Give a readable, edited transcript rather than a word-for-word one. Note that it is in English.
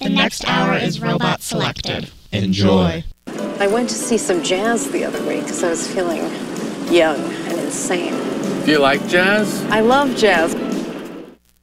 The next hour is robot selected. Enjoy. I went to see some jazz the other week because I was feeling young and insane. Do you like jazz? I love jazz.